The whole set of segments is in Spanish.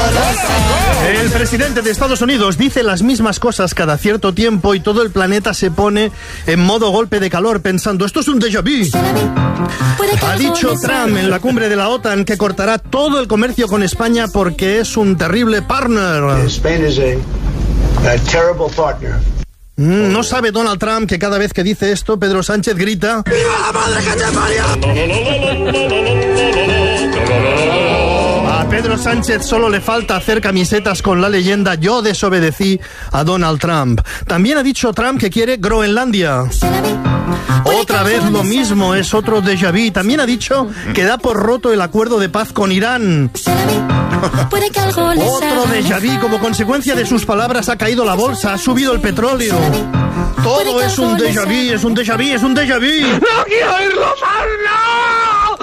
El presidente de Estados Unidos dice las mismas cosas cada cierto tiempo y todo el planeta se pone en modo golpe de calor pensando, esto es un déjà vu. Ha dicho Trump en la cumbre de la OTAN que cortará todo el comercio con España porque es un terrible partner. Spain is a terrible partner. No sabe Donald Trump que cada vez que dice esto, Pedro Sánchez grita ¡Viva la madre que te parió! A Pedro Sánchez solo le falta hacer camisetas con la leyenda "Yo desobedecí a Donald Trump". También ha dicho Trump que quiere Groenlandia. Otra vez lo mismo, es otro déjà vu. También ha dicho que da por roto el acuerdo de paz con Irán. Otro déjà vu, como consecuencia de sus palabras ha caído la bolsa, ha subido el petróleo. Todo es un déjà vu, es un déjà vu, es un déjà vu. ¡No quiero oírlo más! ¡No!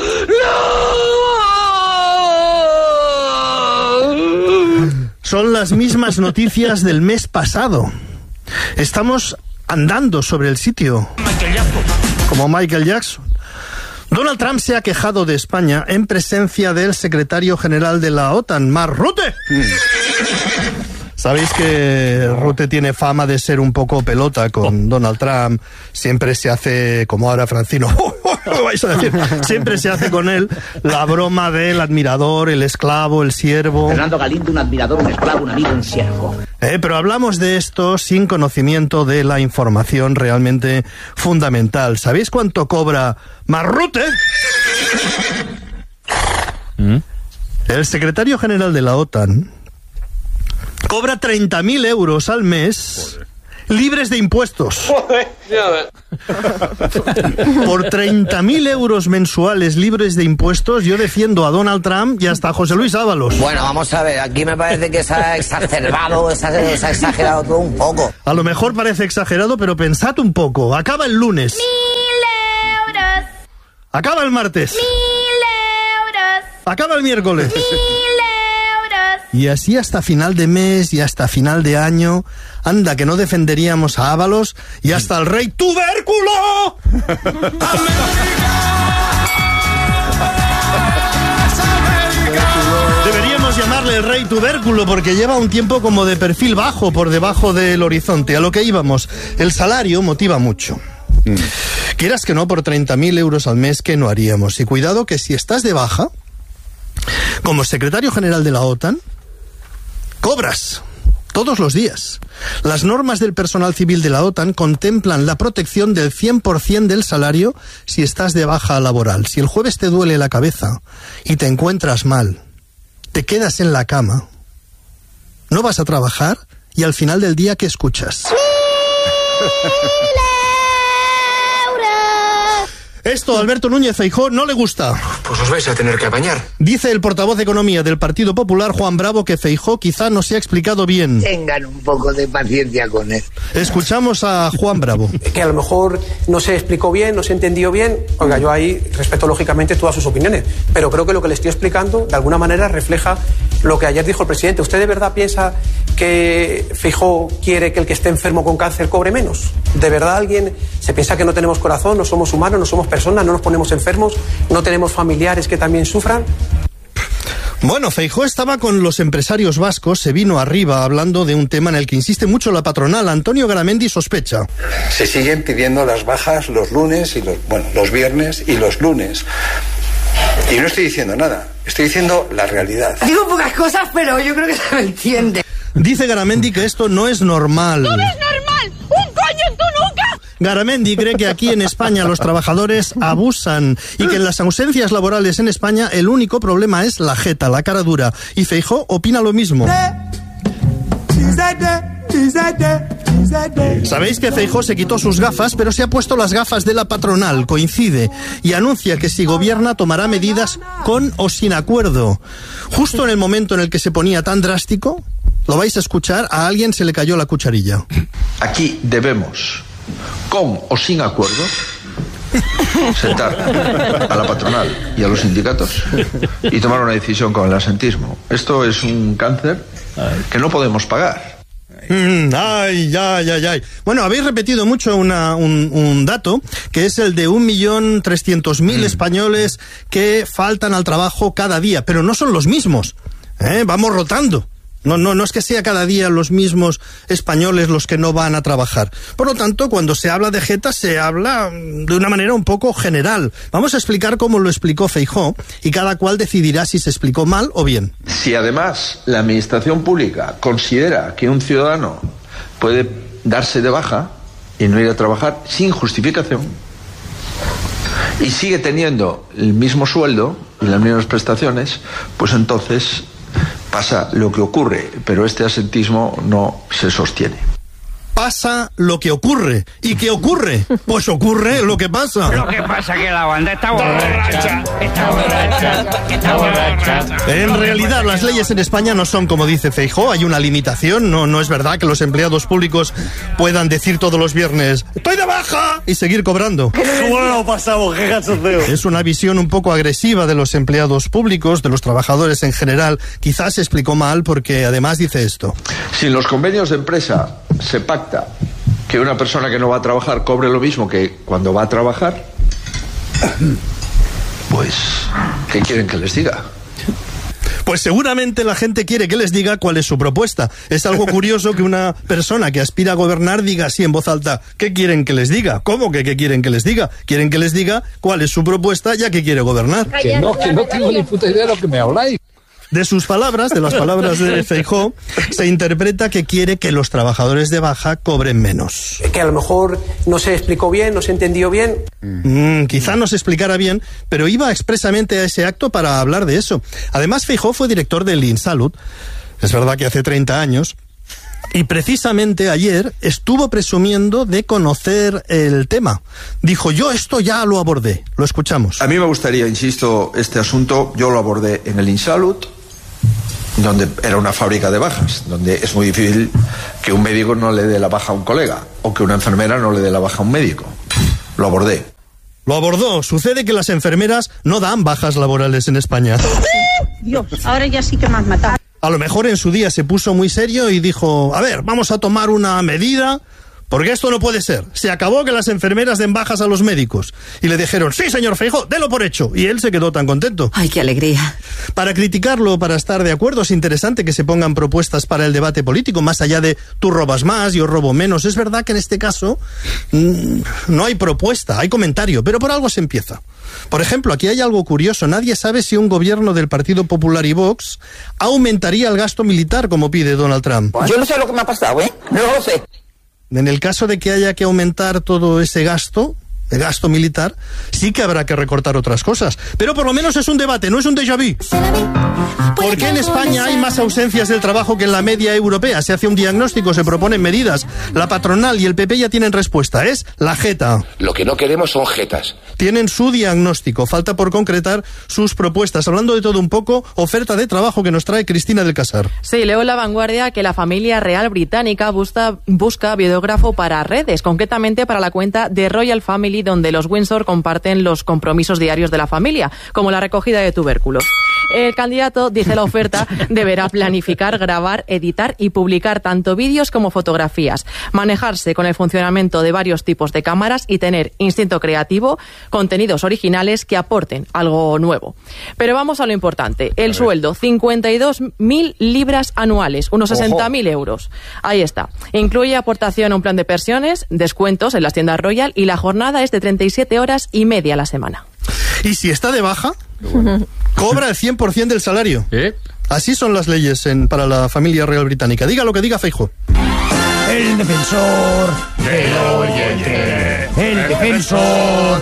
¡No! Son las mismas noticias del mes pasado. Estamos andando sobre el sitio. Como Michael Jackson. Donald Trump se ha quejado de España en presencia del secretario general de la OTAN, Mark Rutte. Sabéis que Rutte tiene fama de ser un poco pelota con Donald Trump. Siempre se hace, como ahora Francino, vais a decir, siempre se hace con él la broma del admirador, el esclavo, el siervo. Fernando Galindo, un admirador, un esclavo, un amigo, un siervo. Pero hablamos de esto sin conocimiento de la información realmente fundamental. ¿Sabéis cuánto cobra Mark Rutte? El secretario general de la OTAN cobra 30.000 euros al mes. Joder. Libres de impuestos. Joder, ya ves. Por 30.000 euros mensuales libres de impuestos, yo defiendo a Donald Trump y hasta a José Luis Ábalos. Bueno, vamos a ver, aquí me parece que se ha exacerbado, se ha exagerado todo un poco. A lo mejor parece exagerado, pero pensad un poco. Acaba el lunes. 1.000 euros. Acaba el martes. 1.000 euros. Acaba el miércoles. 1.000 euros. Y así hasta final de mes y hasta final de año. Anda, que no defenderíamos a Ábalos y hasta el rey tubérculo. Deberíamos llamarle el rey tubérculo porque lleva un tiempo como de perfil bajo por debajo del horizonte. A lo que íbamos, el salario motiva mucho. Quieras que no, por 30.000 euros al mes, ¿qué no haríamos? Y cuidado que si estás de baja, como secretario general de la OTAN, cobras todos los días. Las normas del personal civil de la OTAN contemplan la protección del 100% del salario si estás de baja laboral. Si el jueves te duele la cabeza y te encuentras mal, te quedas en la cama, no vas a trabajar y al final del día, ¿qué escuchas? Esto a Alberto Núñez Feijóo no le gusta. Pues os vais a tener que apañar. Dice el portavoz de Economía del Partido Popular, Juan Bravo, que Feijóo quizá no se ha explicado bien. Tengan un poco de paciencia con él. Escuchamos a Juan Bravo. Que a lo mejor no se explicó bien, no se entendió bien. Oiga, yo ahí respeto lógicamente todas sus opiniones, pero creo que lo que le estoy explicando de alguna manera refleja lo que ayer dijo el presidente. ¿Usted de verdad piensa que Feijóo quiere que el que esté enfermo con cáncer cobre menos? ¿De verdad alguien se piensa que no tenemos corazón, no somos humanos, no somos personas, no nos ponemos enfermos, no tenemos familiares que también sufran? Bueno, Feijóo estaba con los empresarios vascos, se vino arriba hablando de un tema en el que insiste mucho la patronal. Antonio Garamendi sospecha. Se siguen pidiendo las bajas los lunes y los viernes y los lunes. Y no estoy diciendo nada, estoy diciendo la realidad. Digo pocas cosas, pero yo creo que se me entiende. Dice Garamendi que esto no es normal. ¡No es normal! ¡Un coño en tu nuca! Garamendi cree que aquí en España los trabajadores abusan y que en las ausencias laborales en España el único problema es la jeta, la cara dura. Y Feijóo opina lo mismo. Sabéis que Feijóo se quitó sus gafas, pero se ha puesto las gafas de la patronal, coincide, y anuncia que si gobierna tomará medidas con o sin acuerdo. Justo en el momento en el que se ponía tan drástico, lo vais a escuchar, a alguien se le cayó la cucharilla. Aquí debemos, con o sin acuerdo, sentar a la patronal y a los sindicatos y tomar una decisión con el asentismo. Esto es un cáncer que no podemos pagar. Ay. Bueno, habéis repetido mucho un dato, que es el de 1.300.000 españoles que faltan al trabajo cada día, pero no son los mismos. Vamos rotando. No es que sea cada día los mismos españoles los que no van a trabajar. Por lo tanto, cuando se habla de jetas, se habla de una manera un poco general. Vamos a explicar cómo lo explicó Feijóo y cada cual decidirá si se explicó mal o bien. Si además la administración pública considera que un ciudadano puede darse de baja y no ir a trabajar sin justificación y sigue teniendo el mismo sueldo y las mismas prestaciones, pues entonces pasa lo que ocurre, pero este asentismo no se sostiene. Pasa lo que ocurre. ¿Y qué ocurre? Pues ocurre lo que pasa. Lo que pasa es que la banda está borracha. Está borracha. Está borracha. En realidad, las leyes en España no son como dice Feijóo. Hay una limitación. No es verdad que los empleados públicos puedan decir todos los viernes «¡Estoy de baja!» y seguir cobrando. Es una visión un poco agresiva de los empleados públicos, de los trabajadores en general. Quizás se explicó mal porque además dice esto. Si en los convenios de empresa se pacta que una persona que no va a trabajar cobre lo mismo que cuando va a trabajar, pues, ¿qué quieren que les diga? Pues seguramente la gente quiere que les diga cuál es su propuesta. Es algo curioso que una persona que aspira a gobernar diga así en voz alta, ¿qué quieren que les diga? ¿Cómo que qué quieren que les diga? Quieren que les diga cuál es su propuesta ya que quiere gobernar. Que no tengo ni puta idea de lo que me habláis. De sus palabras, de las palabras de Feijóo, se interpreta que quiere que los trabajadores de baja cobren menos. Que a lo mejor no se explicó bien, no se entendió bien. Quizá no se explicara bien, pero iba expresamente a ese acto para hablar de eso. Además, Feijóo fue director del InSalud, es verdad que hace 30 años, y precisamente ayer estuvo presumiendo de conocer el tema. Dijo, yo esto ya lo abordé. Lo escuchamos. A mí me gustaría, insisto, este asunto, yo lo abordé en el InSalud, donde era una fábrica de bajas, donde es muy difícil que un médico no le dé la baja a un colega, o que una enfermera no le dé la baja a un médico. Lo abordé. Lo abordó. Sucede que las enfermeras no dan bajas laborales en España. Dios, ahora ya sí que me has matado. A lo mejor en su día se puso muy serio y dijo, a ver, vamos a tomar una medida, porque esto no puede ser. Se acabó que las enfermeras den bajas a los médicos. Y le dijeron, sí, señor Feijóo, délo por hecho. Y él se quedó tan contento. ¡Ay, qué alegría! Para criticarlo, para estar de acuerdo, es interesante que se pongan propuestas para el debate político, más allá de tú robas más, yo robo menos. Es verdad que en este caso no hay propuesta, hay comentario, pero por algo se empieza. Por ejemplo, aquí hay algo curioso. Nadie sabe si un gobierno del Partido Popular y Vox aumentaría el gasto militar como pide Donald Trump. Yo no sé lo que me ha pasado, no lo sé. En el caso de que haya que aumentar todo ese gasto, el gasto militar, sí que habrá que recortar otras cosas. Pero por lo menos es un debate, no es un déjà vu. ¿Por qué en España hay más ausencias del trabajo que en la media europea? Se hace un diagnóstico, se proponen medidas. La patronal y el PP ya tienen respuesta, es la jeta. Lo que no queremos son jetas. Tienen su diagnóstico, falta por concretar sus propuestas. Hablando de todo un poco, oferta de trabajo que nos trae Cristina del Casar. Sí, leo en La Vanguardia que la familia real británica busca videógrafo para redes, concretamente para la cuenta de Royal Family, donde los Windsor comparten los compromisos diarios de la familia, como la recogida de tubérculos. El candidato, dice la oferta, deberá planificar, grabar, editar y publicar tanto vídeos como fotografías, manejarse con el funcionamiento de varios tipos de cámaras y tener instinto creativo, contenidos originales que aporten algo nuevo. Pero vamos a lo importante. El sueldo, 52.000 libras anuales, unos 60.000 euros. Ahí está. Incluye aportación a un plan de pensiones, descuentos en las tiendas Royal y la jornada es de 37 horas y media a la semana. ¿Y si está de baja? Cobra el 100% del salario. Así son las leyes para la familia real británica. Diga lo que diga Feijóo. El defensor del oyente. El defensor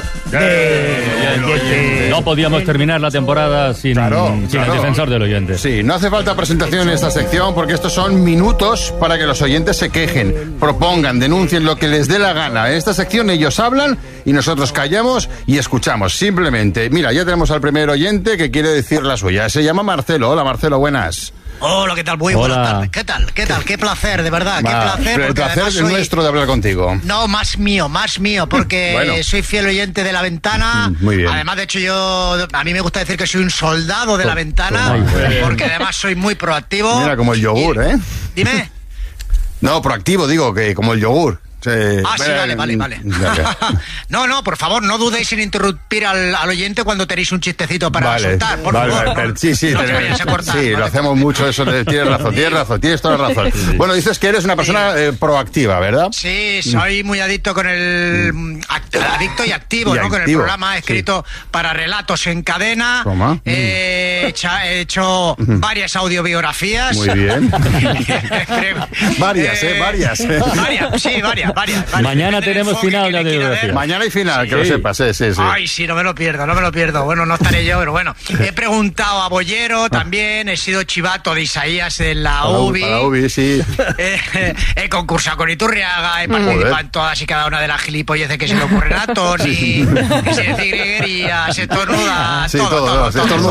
del oyente. No podíamos terminar la temporada sin el defensor del oyente. Sí, no hace falta presentación en esta sección porque estos son minutos para que los oyentes se quejen, propongan, denuncien lo que les dé la gana. En esta sección ellos hablan y nosotros callamos y escuchamos. Simplemente, mira, ya tenemos al primer oyente que quiere decir la suya. Se llama Marcelo. Hola, Marcelo, buenas. Hola, ¿qué tal? Muy buenas tardes. ¿Qué tal? ¿Qué tal? Qué placer, de verdad. Qué placer. El placer es nuestro de hablar contigo. No, más mío, porque bueno, soy fiel oyente de La Ventana. Muy bien. Además, de hecho, a mí me gusta decir que soy un soldado de La Ventana, porque además soy muy proactivo. Mira, como el yogur, Dime. No, proactivo, digo, que como el yogur. Sí. Sí, vale. No, por favor, no dudéis en interrumpir al oyente cuando tenéis un chistecito para soltar, por favor. Vale. Sí, no lo hacemos mucho eso. Tienes razón, tienes toda la razón. Bueno, dices que eres una persona proactiva, ¿verdad? Sí, soy muy adicto con el... adicto y activo, ¿no? Con el programa. He escrito para Relatos en Cadena. ¿Cómo? He hecho varias audiobiografías. Muy bien. Varias. Varias. Mañana tenemos final de audiografía. Mañana hay final, que lo sepas, sí. Ay, sí, no me lo pierdo. Bueno, no estaré yo, pero bueno. He preguntado a Bollero también, he sido chivato de Isaías en la UBI. Para la UBI, sí. He concursado con Iturriaga, he participado en todas y cada una de las gilipolleces que se le ocurren a Tony, y se dice griguerías, estornuda, todo.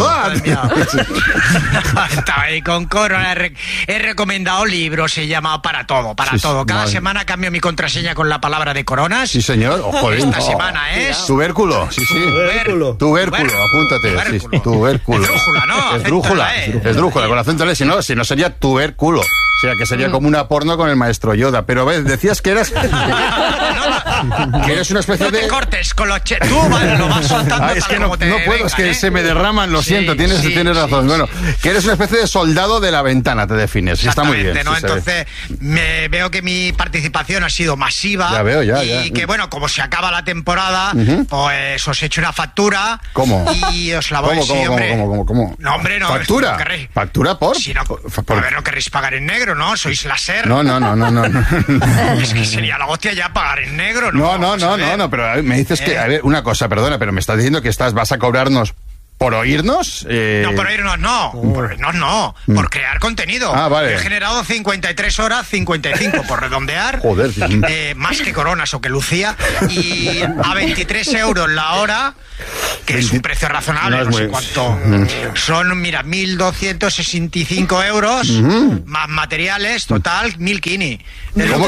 Estaba ahí con Corona, he recomendado libros, he llamado para todo. Cada semana cambio mi contraseña con la palabra de coronas. Sí, señor. Esta semana es... Tubérculo, sí. Tubérculo, apúntate. Sí. Tubérculo. Esdrújula, ¿no? Esdrújula, con acento L, si no sería tubérculo. O sea, que sería como una porno con el maestro Yoda. Pero ves, decías que eras... que eres una especie de... No te cortes con los... Tú lo vas soltando. Es que no puedo, es que se me derraman, lo siento, tienes razón. Bueno, que eres una especie de soldado de la ventana, te defines. Está muy bien. ¿no? Entonces, me veo que mi participación ha sido masiva. Ya veo, ya. Y que, bueno, como se acaba la temporada, pues os he hecho una factura. ¿Cómo? Y os la voy, ¿Cómo? No, hombre, no. ¿Factura? ¿Factura por? Si no, a ver, no querréis pagar en negro, ¿no? Sois la SER. No. Es que sería la hostia ya pagar en negro, ¿no? No, pero me dices que... A ver, una cosa, perdona, pero me estás diciendo que vas a cobrarnos... ¿Por oírnos? No, por oírnos no. Por oírnos no. Por crear contenido. Vale. He generado 53 horas, 55 por redondear. Joder. Más que Coronas o que Lucía. Y a 23 euros la hora, que es un precio razonable, no sé cuánto. Son, mira, 1.265 euros, más materiales, total, 1.000 ¿Cómo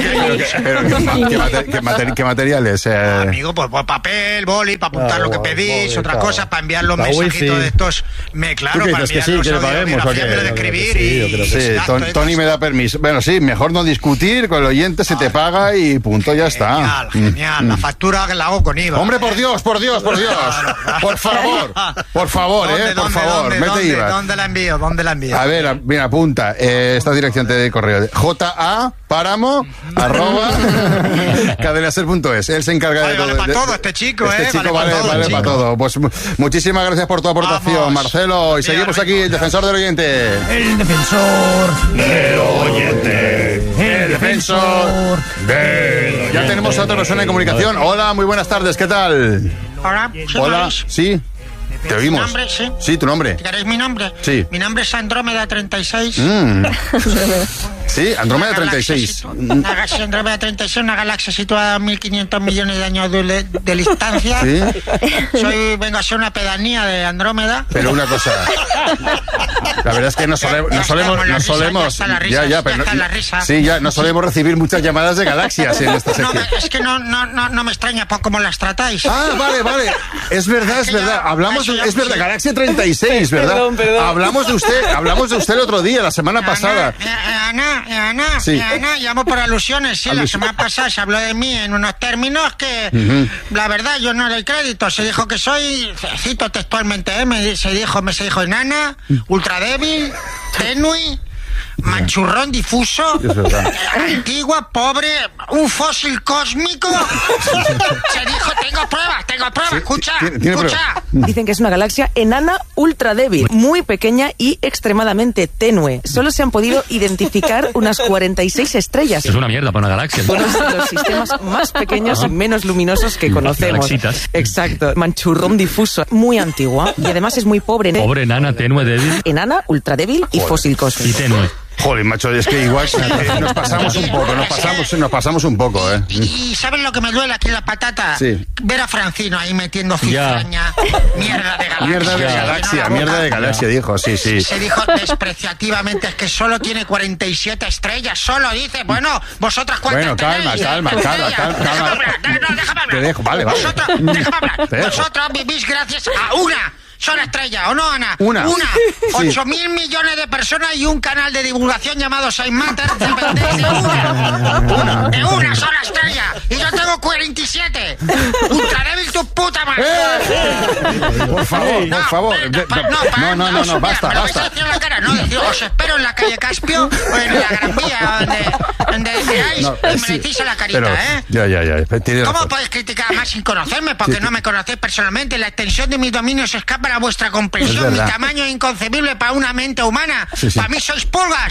¿Qué materiales? Amigo, pues papel, boli, para apuntar lo que pedís, otra cosa, para enviar los mensajitos de estos. Claro, para enviar los audiografías, de escribir. Sí, Tony me da permiso. Bueno, sí, mejor no discutir, con el oyente se te paga y punto, ya está. Genial. La factura que la hago con IVA. Hombre, por Dios. Por favor, por favor, mete IVA. ¿Dónde la envío? A ver, mira, apunta. Esta dirección de correo. JA_Paramo@cadenaser.es. Él se encarga de todo. Vale para todo este chico, Este chico vale para todo. Pues muchísimas gracias por tu aportación, Marcelo. Y seguimos aquí, el defensor del oyente. El defensor del oyente. El defensor del oyente. Ya tenemos a otra persona en comunicación. Hola, muy buenas tardes, ¿qué tal? Hola, sí. ¿Te oímos? ¿Mi nombre? Sí. Sí, tu nombre. ¿Queréis mi nombre? Sí. Mi nombre es Andrómeda 36. Sí, Andrómeda 36. Una galaxia Andrómeda 36, una galaxia situada a 1.500 millones de años de distancia. ¿Sí? Vengo a ser una pedanía de Andrómeda. Pero una cosa. La verdad es que no solemos. No solemos recibir muchas llamadas de galaxias en esta sección. Es que no me extraña por cómo las tratáis. Vale. Es verdad. Es verdad, Galaxia 36, ¿verdad? Perdón. Hablamos de usted el otro día, la semana pasada. Ana, llamo por alusiones, sí. La semana pasada se habló de mí en unos términos que, la verdad, yo no doy crédito. Se dijo que soy, cito textualmente, se dijo enana, ultra débil, tenue, manchurrón difuso, antigua, pobre, un fósil cósmico. Se dijo, tengo pruebas, Sí, escucha. Dicen que es una galaxia enana ultra débil, muy pequeña y extremadamente tenue. Solo se han podido identificar unas 46 estrellas. Es una mierda para una galaxia. Uno de los sistemas más pequeños y menos luminosos que conocemos. Galaxitas. Exacto. Manchurrón difuso, muy antigua y además es muy pobre. Pobre, enana, tenue, débil. Enana, ultra débil y fósil cósmico. Y tenue. Joder, macho, es que igual nos pasamos un poco, ¿eh? ¿Y sabes lo que me duele aquí en la patata? Sí. Ver a Francino ahí metiendo cizraña, mierda de galaxia. Dijo, sí. Se dijo despreciativamente, es que solo tiene 47 estrellas, solo dice, bueno, vosotras cuántas tenéis. Calma. Déjame hablar. Te dejo, vale. Déjame hablar. Vosotros vivís gracias a una sola estrella, ¿o no, Ana? Una. 8.000 millones de personas y un canal de divulgación llamado Saint Matter dependéis de una sola estrella. Y yo tengo 47. Ultra débil tu puta madre. Por favor. No, basta. No, os espero en la calle Caspio o en la Gran Vía, donde queráis, y me decís a la carita, pero, ¿eh? ¿Cómo podéis criticar más sin conocerme? Porque no me conocéis personalmente. La extensión de mis dominios escapa a vuestra comprensión. Mi tamaño es inconcebible para una mente humana. Para mí sois pulgas.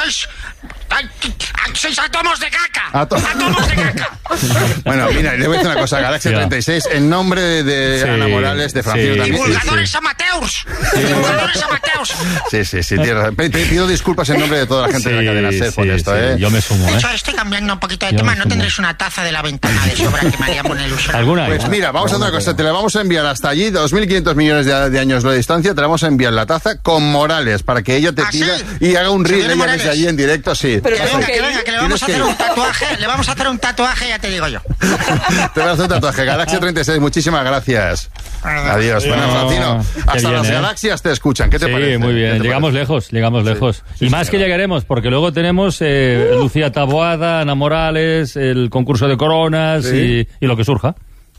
Sois átomos de caca. Átomos de caca. Bueno, mira, le voy a decir una cosa. Galaxia 36, en nombre de Ana Morales, de Francisco también. Divulgadores amateurs. Divulgadores amateurs. Sí, tierra. Pido disculpas en nombre de toda la gente de la cadena SER por esto, ¿eh? Yo me sumo, De hecho, estoy cambiando un poquito de tema. ¿No tendréis una taza de la ventana de sobra que me haría poner ilusión? ¿Alguna? Pues mira, vamos a hacer una cosa. Te la vamos a enviar hasta allí, 2.500 millones de años de distancia. Te la vamos a enviar la taza con Morales para que ella te pida y haga un reel ella desde allí en directo, sí. Pero que le vamos a hacer un tatuaje. Le vamos a hacer un tatuaje, ya te digo yo. Te vas a hacer un tatuaje. Galaxia 36, muchísimas gracias. Adiós. Bueno, Francino, hasta las galaxias te escuchan. ¿Qué te parece? Sí, muy bien. Llegamos lejos. Y más que llegaremos, porque luego tenemos Lucía Taboada, Ana Morales, el concurso de coronas y lo que surja.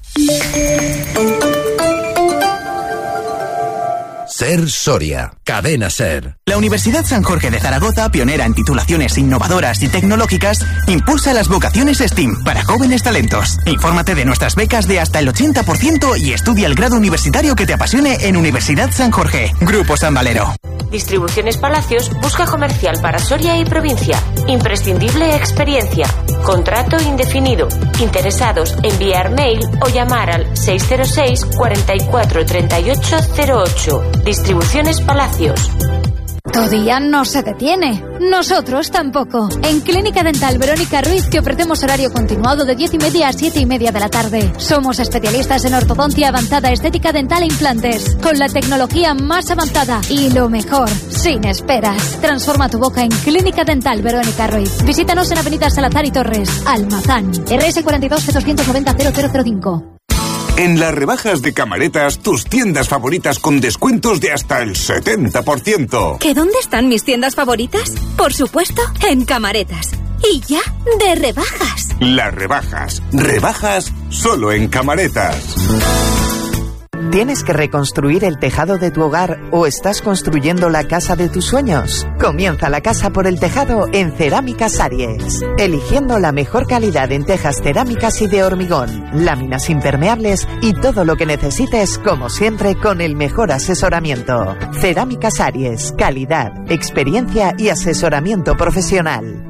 SER Soria, cadena SER. La Universidad San Jorge de Zaragoza, pionera en titulaciones innovadoras y tecnológicas, impulsa las vocaciones STEAM para jóvenes talentos. Infórmate de nuestras becas de hasta el 80% y estudia el grado universitario que te apasione en Universidad San Jorge. Grupo San Valero. Distribuciones Palacios busca comercial para Soria y provincia. Imprescindible experiencia. Contrato indefinido. Interesados, enviar mail o llamar al 606 44 38 08. Distribuciones Palacios. Tu día no se detiene. Nosotros tampoco. En Clínica Dental Verónica Ruiz te ofrecemos horario continuado de 10:30 a 7:30 de la tarde. Somos especialistas en ortodoncia avanzada, estética dental e implantes. Con la tecnología más avanzada y lo mejor, sin esperas. Transforma tu boca en Clínica Dental Verónica Ruiz. Visítanos en Avenida Salazar y Torres, Almazán. RS 42 290 0005. En las rebajas de Camaretas, tus tiendas favoritas con descuentos de hasta el 70%. ¿Que dónde están mis tiendas favoritas? Por supuesto, en Camaretas. Y ya, de rebajas. Las rebajas. Rebajas solo en Camaretas. ¿Tienes que reconstruir el tejado de tu hogar o estás construyendo la casa de tus sueños? Comienza la casa por el tejado en Cerámicas Aries. Eligiendo la mejor calidad en tejas cerámicas y de hormigón, láminas impermeables y todo lo que necesites, como siempre, con el mejor asesoramiento. Cerámicas Aries. Calidad, experiencia y asesoramiento profesional.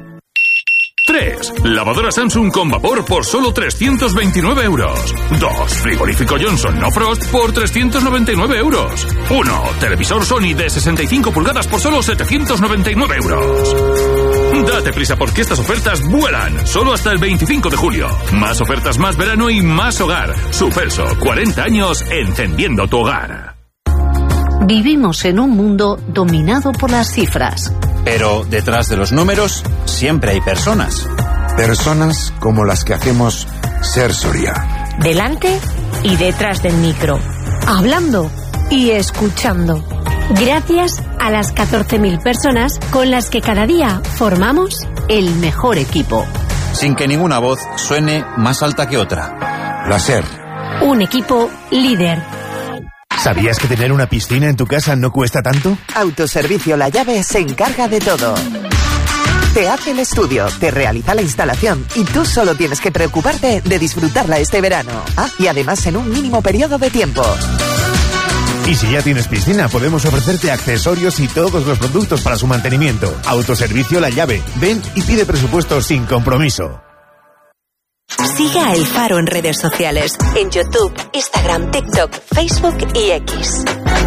3. Lavadora Samsung con vapor por solo 329 euros. 2. Frigorífico Johnson No Frost por 399 euros. 1. Televisor Sony de 65 pulgadas por solo 799 euros. Date prisa porque estas ofertas vuelan. Solo hasta el 25 de julio. Más ofertas, más verano y más hogar. Superso, 40 años encendiendo tu hogar. Vivimos en un mundo dominado por las cifras. Pero detrás de los números siempre hay personas. Personas como las que hacemos SER Soria. Delante y detrás del micro. Hablando y escuchando. Gracias a las 14.000 personas con las que cada día formamos el mejor equipo. Sin que ninguna voz suene más alta que otra. La SER. Un equipo líder. ¿Sabías que tener una piscina en tu casa no cuesta tanto? Autoservicio La Llave se encarga de todo. Te hace el estudio, te realiza la instalación y tú solo tienes que preocuparte de disfrutarla este verano. Y además en un mínimo periodo de tiempo. Y si ya tienes piscina, podemos ofrecerte accesorios y todos los productos para su mantenimiento. Autoservicio La Llave. Ven y pide presupuesto sin compromiso. Sigue a El Faro en redes sociales, en YouTube, Instagram, TikTok, Facebook y X.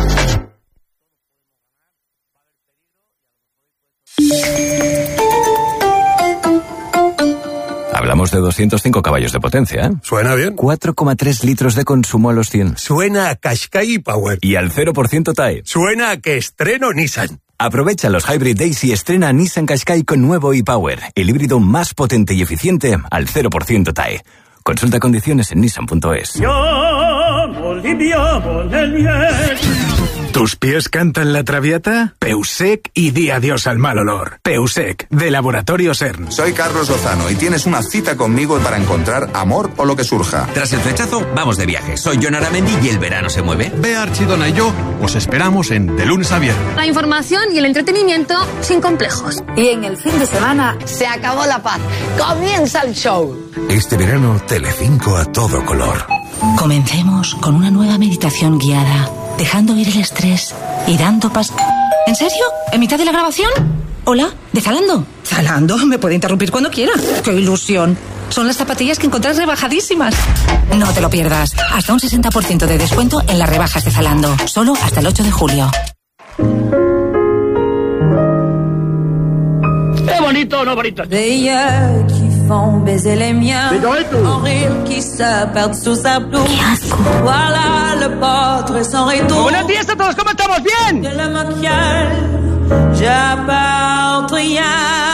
Hablamos de 205 caballos de potencia, ¿eh? Suena bien. 4,3 litros de consumo a los 100. Suena a Qashqai Power. Y al 0% TAE. Suena a que estreno Nissan. Aprovecha los Hybrid Days y estrena Nissan Qashqai con nuevo e-Power, el híbrido más potente y eficiente al 0% TAE. Consulta condiciones en nissan.es. ¿Tus pies cantan la traviata? Peusec y di adiós al mal olor. Peusec, de Laboratorio CERN. Soy Carlos Lozano y tienes una cita conmigo para encontrar amor o lo que surja. Tras el flechazo, vamos de viaje. Soy Jon Aramendi y el verano se mueve. Bea Archidona y yo os esperamos en De Lunes a Viernes. La información y el entretenimiento sin complejos. Y en el fin de semana se acabó la paz. Comienza el show. Este verano, Telecinco a todo color. Comencemos con una nueva meditación guiada, dejando ir el estrés y dando ¿En serio? ¿En mitad de la grabación? ¿Hola? ¿De Zalando? Zalando, me puede interrumpir cuando quiera. ¡Qué ilusión! Son las zapatillas que encontrás rebajadísimas. No te lo pierdas. Hasta un 60% de descuento en las rebajas de Zalando. Solo hasta el 8 de julio. ¡Qué bonito, no bonito! Font baiser les miens, en rire qui se perdent sous sa blouse. Voilà le portrait sans retour. ¡Buenos días a todos! ¿Cómo estamos? ¡Bien! De le maquillage, j'appartiens.